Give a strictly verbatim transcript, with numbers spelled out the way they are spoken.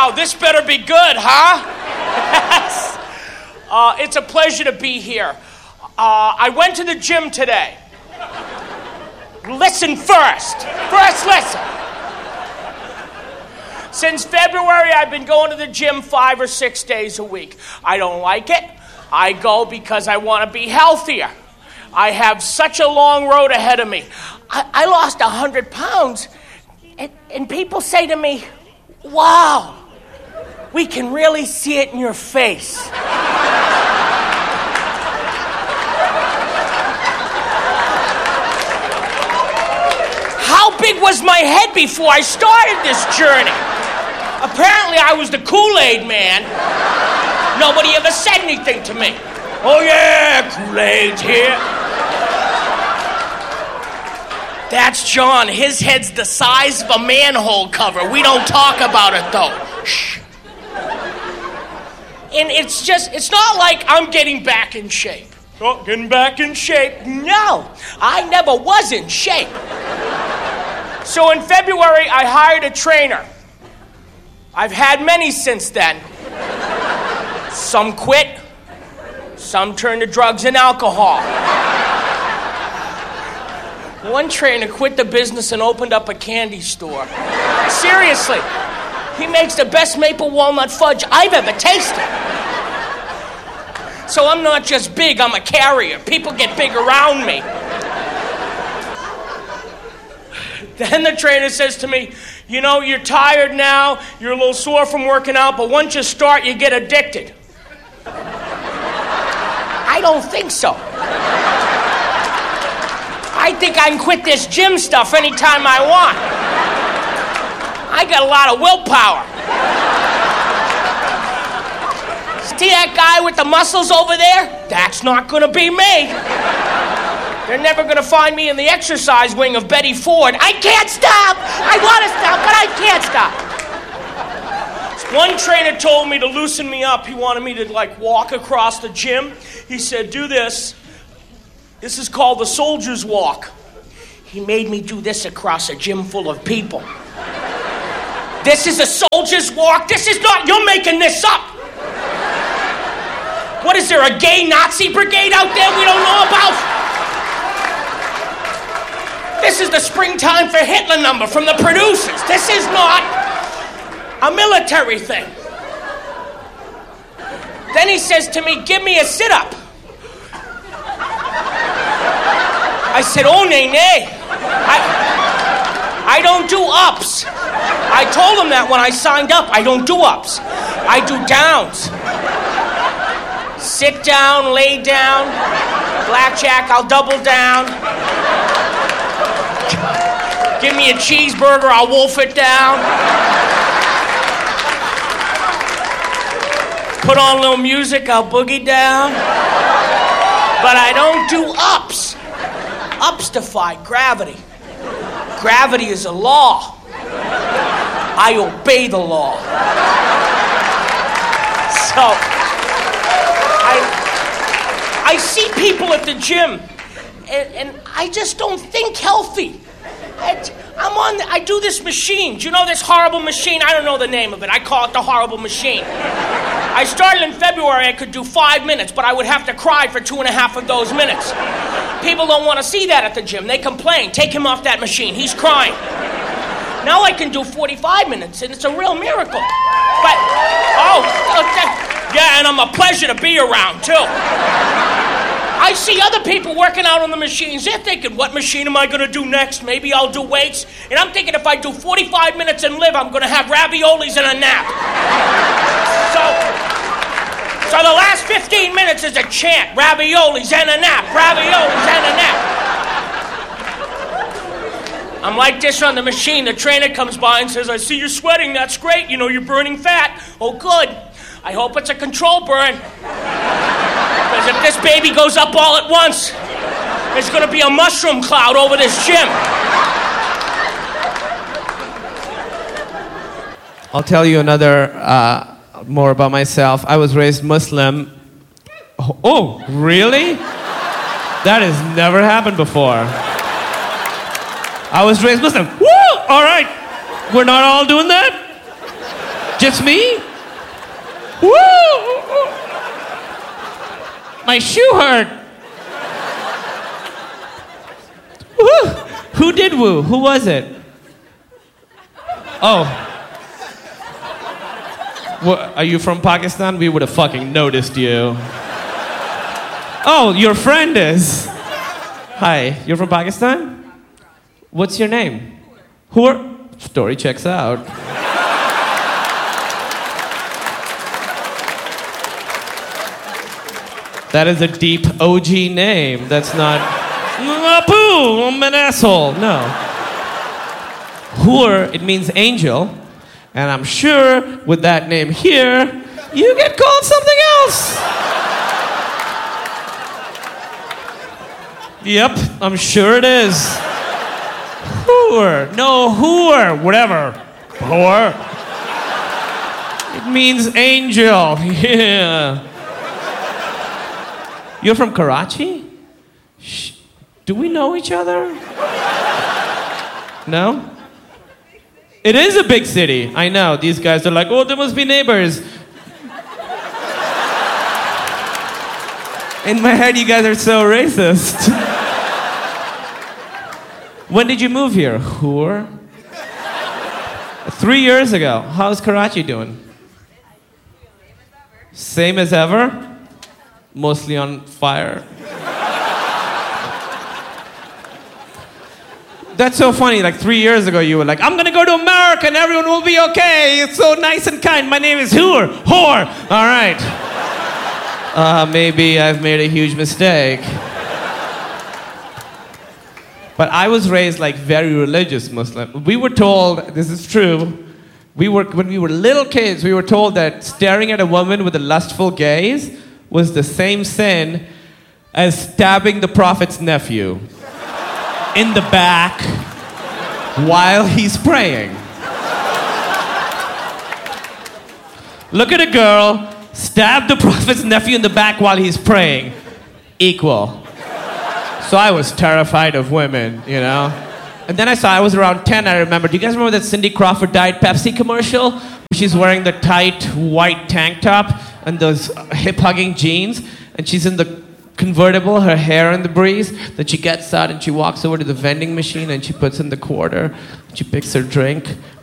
Wow, this better be good, huh? Yes. Uh, it's a pleasure to be here. Uh, I went to the gym today. Listen first. First listen. Since February, I've been going to the gym five or six days a week. I don't like it. I go because I want to be healthier. I have such a long road ahead of me. I, I lost one hundred pounds, and, and people say to me, wow, we can really see it in your face. How big was my head before I started this journey? Apparently I was the Kool-Aid man. Nobody ever said anything to me. Oh yeah, Kool-Aid's here. That's John. His head's the size of a manhole cover. We don't talk about it though. Shh. And it's just, it's not like I'm getting back in shape. Oh, getting back in shape. No, I never was in shape. So in February, I hired a trainer. I've had many since then. Some quit. Some turned to drugs and alcohol. One trainer quit the business and opened up a candy store. Seriously. He makes the best maple walnut fudge I've ever tasted. So I'm not just big, I'm a carrier. People get big around me. Then the trainer says to me, you know, you're tired now, you're a little sore from working out, but once you start, you get addicted. I don't think so. I think I can quit this gym stuff anytime I want. I got a lot of willpower. See that guy with the muscles over there? That's not going to be me. They're never going to find me in the exercise wing of Betty Ford. I can't stop! I want to stop, but I can't stop. One trainer told me to loosen me up. He wanted me to, like, walk across the gym. He said, do this. This is called the soldier's walk. He made me do this across a gym full of people. This is a soldier's walk? This is not, you're making this up. What is there, a gay Nazi brigade out there we don't know about? This is the Springtime for Hitler number from the producers. This is not a military thing. Then he says to me, give me a sit-up. I said, oh, nay, nay. I, I don't do ups. I told him that when I signed up. I don't do ups. I do downs. Sit down, lay down. Blackjack, I'll double down. Give me a cheeseburger, I'll wolf it down. Put on a little music, I'll boogie down. But I don't do ups. Ups defy gravity. Gravity is a law. I obey the law. So, I, I see people at the gym, and, and I just don't think healthy. I'm on, the, I do this machine. Do you know this horrible machine? I don't know the name of it. I call it the horrible machine. I started in February. I could do five minutes, but I would have to cry for two and a half of those minutes. People don't want to see that at the gym. They complain. Take him off that machine. He's crying. Now I can do forty-five minutes, and it's a real miracle. But, oh, yeah, and I'm a pleasure to be around, too. I see other people working out on the machines. They're thinking, what machine am I going to do next? Maybe I'll do weights. And I'm thinking if I do forty-five minutes and live, I'm going to have raviolis and a nap. So, so the last fifteen minutes is a chant. Raviolis and a nap. Raviolis and a nap. I'm like this on the machine. The trainer comes by and says, I see you're sweating. That's great. You know, you're burning fat. Oh, good. I hope it's a control burn. Because if this baby goes up all at once, there's going to be a mushroom cloud over this gym. I'll tell you another, uh, more about myself. I was raised Muslim. Oh, oh, really? That has never happened before. I was raised Muslim. Woo! All right. We're not all doing that? Just me? Woo! My shoe hurt. Woo! Who did woo? Who was it? Oh. What, are you from Pakistan? We would have fucking noticed you. Oh, your friend is. Hi, you're from Pakistan? What's your name? Who are... Story checks out. That is a deep O G name. That's not... Apu, I'm an asshole. No. Hur, it means angel. And I'm sure with that name here, you get called something else. Yep, I'm sure it is. Hur. No, Hur. Whatever. Hur. It means angel. Yeah. You're from Karachi? Shh. Do we know each other? No? It is a big city. I know. These guys are like, oh, there must be neighbors. In my head, you guys are so racist. When did you move here? Hur? Three years ago. How's Karachi doing? Same as ever? Mostly on fire. That's so funny. Like three years ago, you were like, I'm gonna go to America and everyone will be okay. It's so nice and kind. My name is Hur. Whore. All right. Uh, maybe I've made a huge mistake. But I was raised like very religious Muslim. We were told, this is true, we were, when we were little kids, we were told that staring at a woman with a lustful gaze was the same sin as stabbing the prophet's nephew in the back while he's praying. Look at a girl, stab the prophet's nephew in the back while he's praying. Equal. So I was terrified of women, you know? And then I saw, I was around ten, I remember. Do you guys remember that Cindy Crawford Diet Pepsi commercial? She's wearing the tight white tank top and those hip-hugging jeans, and she's in the convertible, her hair in the breeze. Then she gets out and she walks over to the vending machine and she puts in the quarter. She picks her drink.